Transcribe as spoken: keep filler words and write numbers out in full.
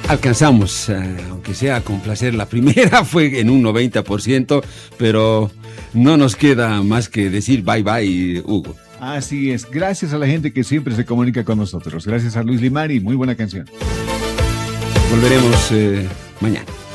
alcanzamos, eh, aunque sea con placer. La primera fue en un noventa por ciento, pero no nos queda más que decir bye bye, Hugo. Así es, gracias a la gente que siempre se comunica con nosotros. Gracias a Luis Limari, muy buena canción. Volveremos eh, mañana.